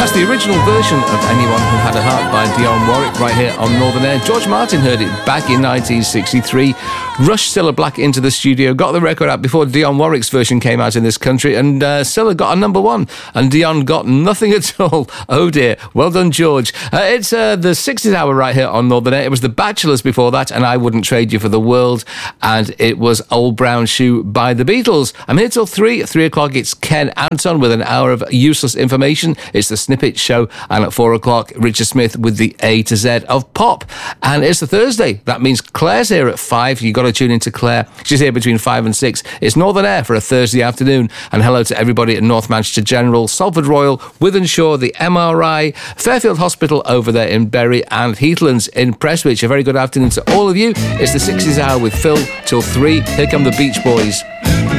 That's the original version of Anyone Who Had a Heart by Dionne Warwick right here on Northern Air. George Martin heard it back in 1963, rushed Cilla Black into the studio, got the record out before Dionne Warwick's version came out in this country, and Cilla got a number one, and Dionne got nothing at all. Oh dear. Well done, George. It's the 60s hour right here on Northern Air. It was The Bachelors before that, and I Wouldn't Trade You for the World, and it was Old Brown Shoe by the Beatles. I'm here till 3 o'clock. It's Ken Anton with an hour of useless information. It's the Snippet Show, and at 4 o'clock, Richard Smith with the A to Z of pop. And it's the Thursday. That means Claire's here at 5. You've got to tune into Claire. She's here between 5 and 6. It's Northern Air for a Thursday afternoon. And hello to everybody at North Manchester General, Salford Royal, Wythenshawe, the MRI, Fairfield Hospital over there in Bury, and Heathlands in Prestwich. A very good afternoon to all of you. It's the 60s hour with Phil till 3. Here come the Beach Boys.